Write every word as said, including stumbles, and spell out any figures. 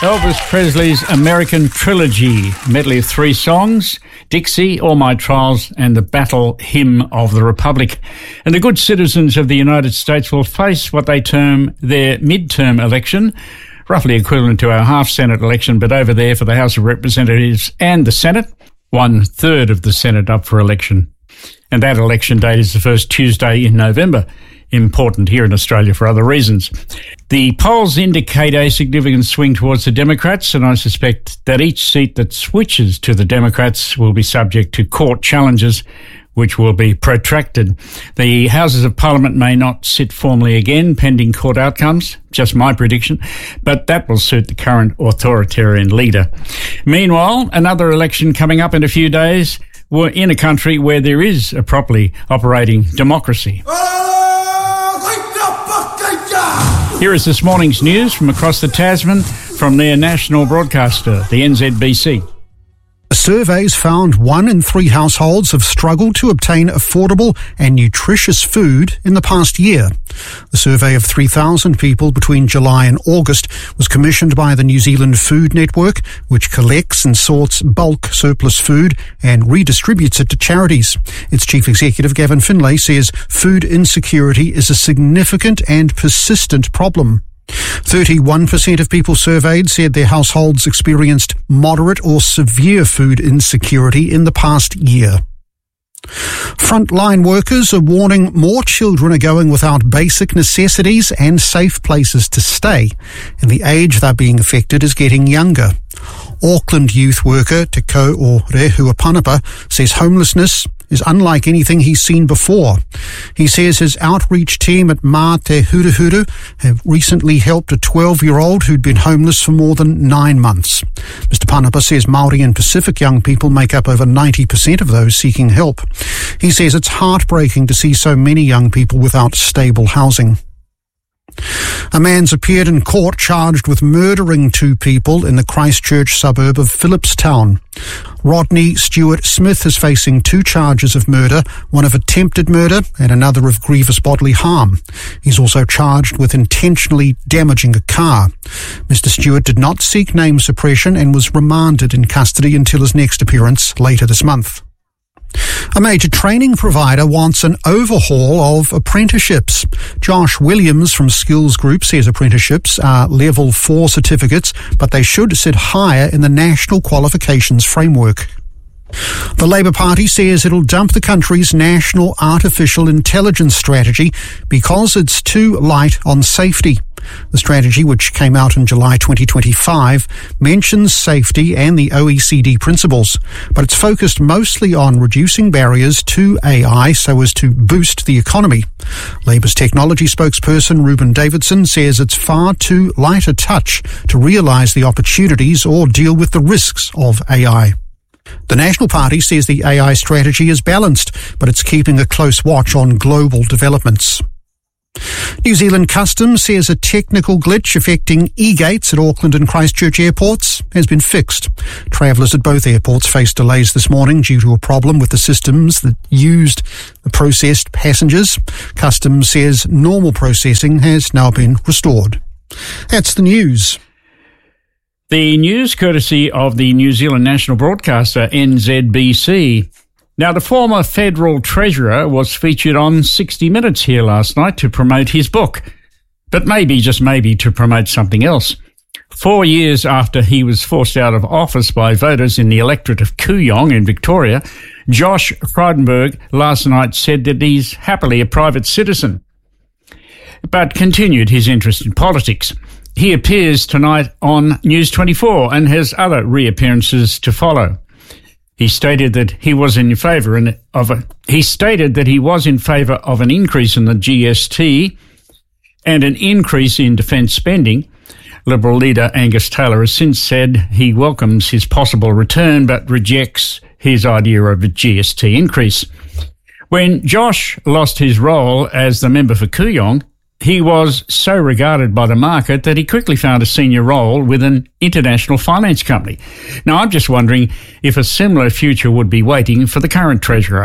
Elvis Presley's American Trilogy, medley of three songs, Dixie, All My Trials and the Battle Hymn of the Republic. And the good citizens of the United States will face what they term their midterm election, roughly equivalent to our half-Senate election, but over there for the House of Representatives and the Senate, one-third of the Senate up for election. And that election date is the first Tuesday in November. Important here in Australia for other reasons. The polls indicate a significant swing towards the Democrats, and I suspect that each seat that switches to the Democrats will be subject to court challenges, which will be protracted. The Houses of Parliament may not sit formally again, pending court outcomes, just my prediction, but that will suit the current authoritarian leader. Meanwhile, another election coming up in a few days. We're in a country where there is a properly operating democracy. Here is this morning's news from across the Tasman from their national broadcaster, the N Z B C. Surveys found one in three households have struggled to obtain affordable and nutritious food in the past year. The survey of three thousand people between July and August was commissioned by the New Zealand Food Network, which collects and sorts bulk surplus food and redistributes it to charities. Its chief executive, Gavin Finlay, says food insecurity is a significant and persistent problem. thirty-one percent of people surveyed said their households experienced moderate or severe food insecurity in the past year. Frontline workers are warning more children are going without basic necessities and safe places to stay, and the age they're being affected is getting younger. Auckland youth worker Te Ko o Rehuapanapa says homelessness is unlike anything he's seen before. He says his outreach team at Mā Te Huruhuru have recently helped a twelve-year-old who'd been homeless for more than nine months. Mister Panapa says Māori and Pacific young people make up over ninety percent of those seeking help. He says it's heartbreaking to see so many young people without stable housing. A man's appeared in court charged with murdering two people in the Christchurch suburb of Phillipstown. Rodney Stewart Smith is facing two charges of murder, one of attempted murder and another of grievous bodily harm. He's also charged with intentionally damaging a car. Mister Stewart did not seek name suppression and was remanded in custody until his next appearance later this month. A major training provider wants an overhaul of apprenticeships. Josh Williams from Skills Group says apprenticeships are level four certificates, but they should sit higher in the national qualifications framework. The Labour Party says it'll dump the country's national artificial intelligence strategy because it's too light on safety. The strategy, which came out in July twenty twenty-five, mentions safety and the O E C D principles, but it's focused mostly on reducing barriers to A I so as to boost the economy. Labour's technology spokesperson Ruben Davidson says it's far too light a touch to realise the opportunities or deal with the risks of A I. The National Party says the A I strategy is balanced, but it's keeping a close watch on global developments. New Zealand Customs says a technical glitch affecting e-gates at Auckland and Christchurch airports has been fixed. Travellers at both airports faced delays this morning due to a problem with the systems that used the processed passengers. Customs says normal processing has now been restored. That's the news. The news courtesy of the New Zealand national broadcaster N Z B C. Now, the former federal treasurer was featured on sixty minutes here last night to promote his book, but maybe, just maybe, to promote something else. Four years after he was forced out of office by voters in the electorate of Kooyong in Victoria, Josh Frydenberg last night said that he's happily a private citizen, but continued his interest in politics. He appears tonight on News twenty-four and has other reappearances to follow. He stated that he was in favour of a, he stated that he was in favour of an increase in the G S T and an increase in defence spending. Liberal leader Angus Taylor has since said he welcomes his possible return but rejects his idea of a G S T increase. When Josh lost his role as the member for Kooyong, he was so regarded by the market that he quickly found a senior role with an international finance company. Now, I'm just wondering if a similar future would be waiting for the current treasurer.